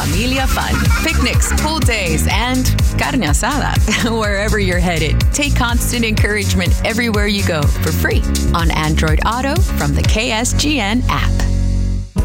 Familia fun, picnics, pool days, and carne asada. Wherever you're headed, take Constant Encouragement everywhere you go for free on Android Auto from the KSGN app.